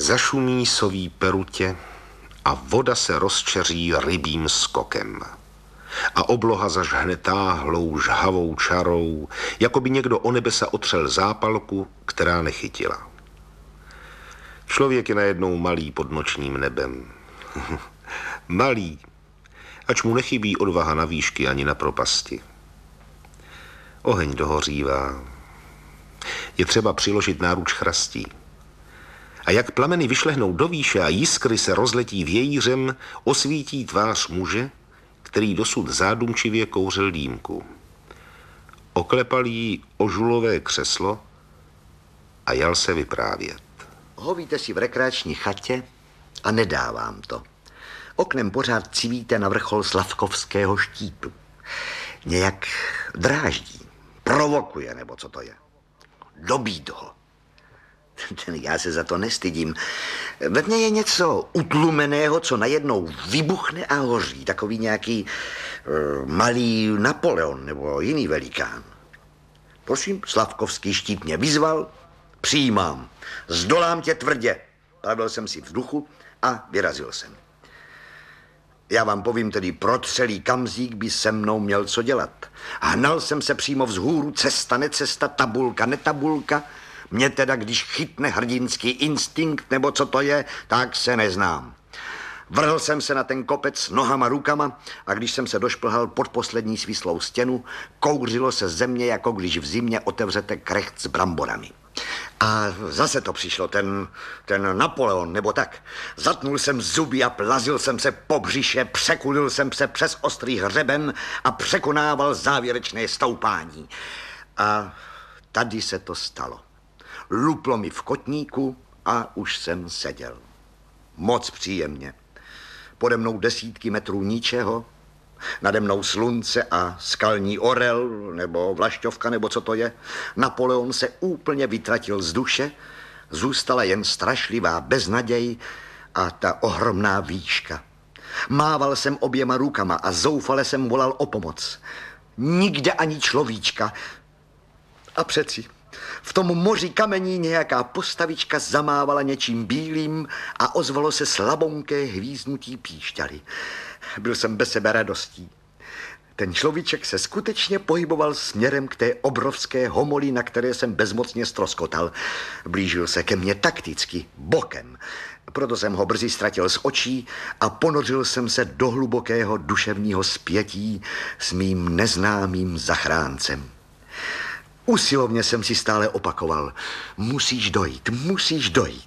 Zašumí soví perutě a voda se rozčeří rybím skokem. A obloha zažhne táhlou, žhavou čarou, jako by někdo o nebesa otřel zápalku, která nechytila. Člověk je najednou malý pod nočním nebem. Malý, ač mu nechybí odvaha na výšky ani na propasti. Oheň dohořívá. Je třeba přiložit náruč chrastí. A jak plameny vyšlehnou do výše a jiskry se rozletí vějířem, osvítí tvář muže, který dosud zádumčivě kouřil dýmku. Oklepal jí o žulové křeslo a jal se vyprávět. Hovíte si v rekreační chatě a nedávám to. Oknem pořád civíte na vrchol Slavkovského štítu. Nějak dráždí, provokuje, nebo co to je. Dobít ho. Já se za to nestydím. Ve mně je něco utlumeného, co najednou vybuchne a hoří. Takový nějaký malý Napoleon nebo jiný velikán. Prosím, Slavkovský štít mě vyzval, přijímám. Zdolám tě tvrdě. Pravil jsem si v duchu a vyrazil jsem. Já vám povím tedy, protřelý kamzík by se mnou měl co dělat. Hnal jsem se přímo vzhůru, cesta, necesta, tabulka, netabulka. Mě teda, když chytne hrdinský instinkt, nebo co to je, tak se neznám. Vrhl jsem se na ten kopec nohama, rukama a když jsem se došplhal pod poslední svislou stěnu, kouřilo se země, jako když v zimě otevřete krecht s bramborami. A zase to přišlo, ten Napoleon, nebo tak. Zatnul jsem zuby a plazil jsem se po břiše, překulil jsem se přes ostrý hřeben a překonával závěrečné stoupání. A tady se to stalo. Luplo mi v kotníku a už jsem seděl. Moc příjemně. Pode mnou desítky metrů ničeho, nade mnou slunce a skalní orel, nebo vlašťovka, nebo co to je. Napoleon se úplně vytratil z duše, zůstala jen strašlivá beznaděj a ta ohromná výška. Mával jsem oběma rukama a zoufale jsem volal o pomoc. Nikde ani človíčka. A přeci v tom moři kamení nějaká postavička zamávala něčím bílým a ozvalo se slabonké hvíznutí píšťaly. Byl jsem bez sebe radostí. Ten človíček se skutečně pohyboval směrem k té obrovské homoli, na které jsem bezmocně ztroskotal. Blížil se ke mně takticky, bokem. Proto jsem ho brzy ztratil z očí a ponořil jsem se do hlubokého duševního spětí s mým neznámým zachráncem. Usilovně jsem si stále opakoval, musíš dojít.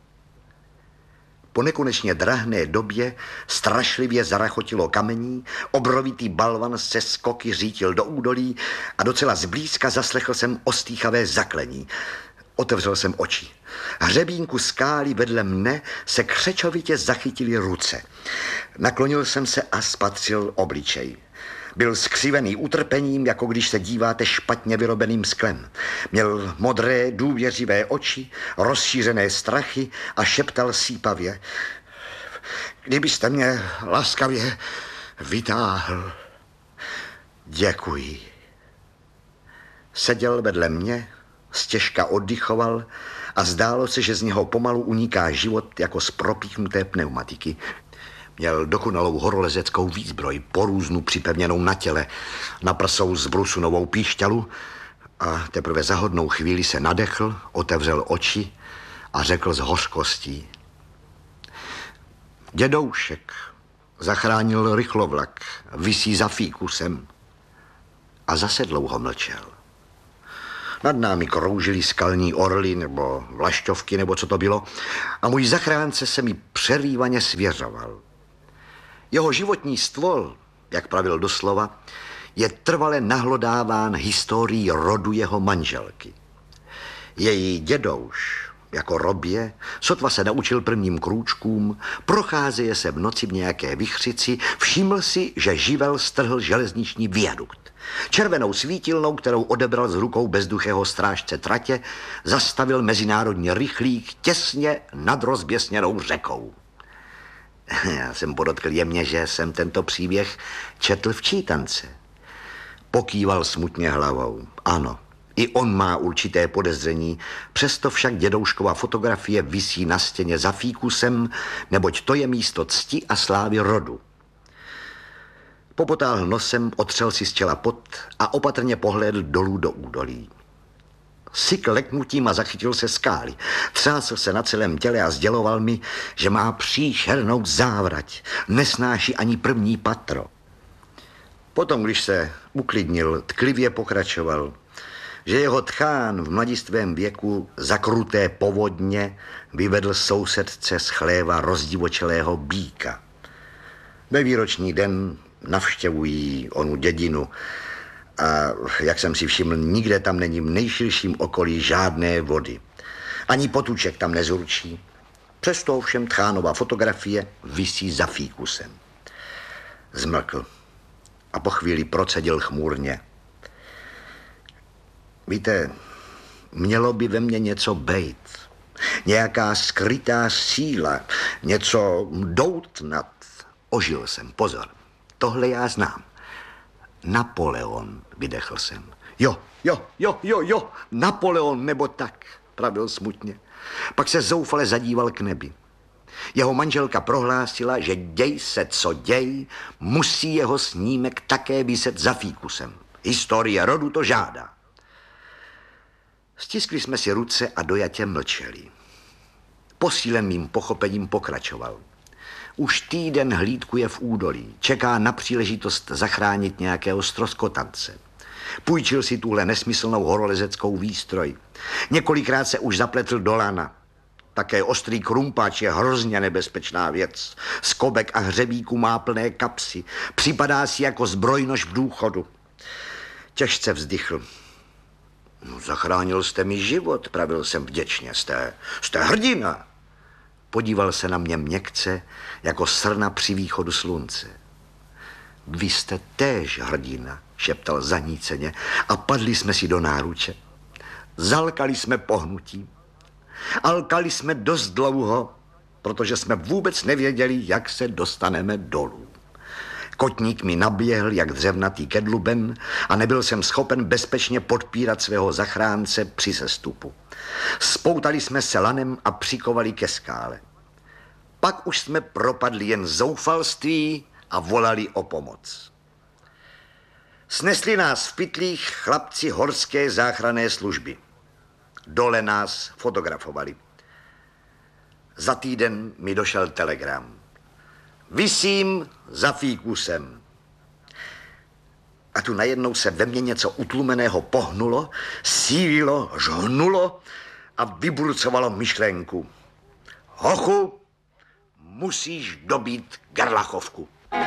Po nekonečně drahné době strašlivě zarachotilo kamení, obrovitý balvan se skoky řítil do údolí a docela zblízka zaslechl jsem ostýchavé zaklení. Otevřel jsem oči. Hřebínku skály vedle mne se křečovitě zachytily ruce. Naklonil jsem se a spatřil obličej. Byl skřivený utrpením, jako když se díváte špatně vyrobeným sklem. Měl modré, důvěřivé oči, rozšířené strachy a šeptal sípavě. Kdybyste mě laskavě vytáhl. Děkuji. Seděl vedle mě, stěžka oddychoval a zdálo se, že z něho pomalu uniká život jako z propíchnuté pneumatiky. Měl dokonalou horolezeckou výzbroj, porůznu připevněnou na těle, na prsou zbrusu novou píšťalu a teprve za hodnou chvíli se nadechl, otevřel oči a řekl s hořkostí. Dědoušek zachránil rychlovlak, visí za fíkusem. A zase dlouho mlčel. Nad námi kroužily skalní orly nebo vlašťovky, nebo co to bylo, a můj zachránce se mi přerývaně svěřoval. Jeho životní stvol, jak pravil doslova, je trvale nahlodáván historií rodu jeho manželky. Její dědouš, jako robě, sotva se naučil prvním krůčkům, procházeje se v noci v nějaké vichřici, všiml si, že živel strhl železniční viadukt. Červenou svítilnou, kterou odebral z rukou bezduchého strážce tratě, zastavil mezinárodní rychlík těsně nad rozběsněnou řekou. Já jsem podotkl jemně, že jsem tento příběh četl v čítance. Pokýval smutně hlavou. Ano, I on má určité podezření, přesto však dědouškova fotografie visí na stěně za fíkusem, neboť to je místo cti a slávy rodu. Popotáhl nosem, otřel si z čela pot a opatrně pohlédl dolů do údolí. Sykl leknutím a zachytil se skály. Třásl se na celém těle a sděloval mi, že má příšernou závrať. Nesnáší ani první patro. Potom, když se uklidnil, tklivěě pokračoval, že jeho tchán v mladistvém věku za kruté povodně vyvedl sousedce z chléva rozdivočelého býka. Ve výroční den navštěvují onu dědinu a, jak jsem si všiml, nikde tam není v nejširším okolí žádné vody. Ani potůček tam nezurčí. Přesto ovšem tchánova fotografie visí za fíkusem. Zmlkl a po chvíli procedil chmurně. Víte, mělo by ve mně něco bejt. Nějaká skrytá síla, něco doutnat. Ožil jsem, pozor, tohle já znám. Napoleon, vydechl jsem. Jo, Napoleon nebo tak, pravil smutně. Pak se zoufale zadíval k nebi. Jeho manželka prohlásila, že děj se co děj, musí jeho snímek také viset za fíkusem. Historie rodu to žádá. Stiskli jsme si ruce a dojatě mlčeli. Posílen mým pochopením pokračoval. Už týden hlídkuje v údolí, čeká na příležitost zachránit nějakého ztroskotance. Půjčil si tuhle nesmyslnou horolezeckou výstroj. Několikrát se už zapletl do lana. Také ostrý krumpáč je hrozně nebezpečná věc. Skobek a hřebíku má plné kapsy. Připadá si jako zbrojnož v důchodu. Těžce vzdychl. No, zachránil jste mi život, pravil jsem vděčně. Jste hrdina. Podíval se na mě měkce, jako srna při východu slunce. Vy jste též hrdina, šeptal zaníceně a padli jsme si do náruče. Zalkali jsme pohnutím. Alkali jsme dost dlouho, protože jsme vůbec nevěděli, jak se dostaneme dolů. Kotník mi naběhl jak dřevnatý kedluben a nebyl jsem schopen bezpečně podpírat svého zachránce při sestupu. Spoutali jsme se lanem a přikovali ke skále. Pak už jsme propadli jen zoufalství a volali o pomoc. Snesli nás v pytlích chlapci horské záchranné služby. Dole nás fotografovali. Za týden mi došel telegram. Visím za fíkusem. A tu najednou se ve mně něco utlumeného pohnulo, sílilo, žhnulo a vyburcovalo myšlenku. Hochu, musíš dobít Gerlachovku.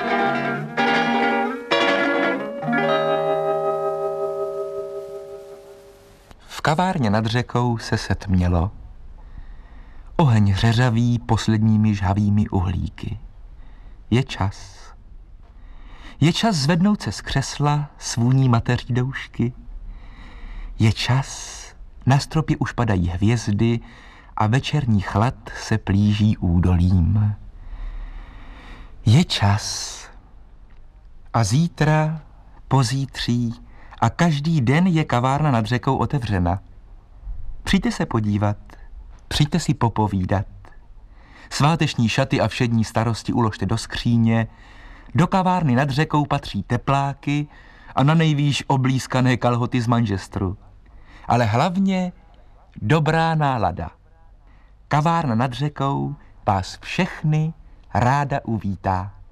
V kavárně nad řekou se setmělo. Oheň řeřaví posledními žhavými uhlíky. Je čas. Je čas zvednout se z křesla s vůní mateří doušky. Je čas. Na stropě už padají hvězdy a večerní chlad se plíží údolím. Je čas. A zítra, pozítří a každý den je kavárna nad řekou otevřena. Přijďte se podívat, přijďte si popovídat. Sváteční šaty a všední starosti uložte do skříně, do kavárny nad řekou patří tepláky a na nejvýš oblízkané kalhoty z Manchesteru. Ale hlavně dobrá nálada. Kavárna nad řekou vás všechny ráda uvítá.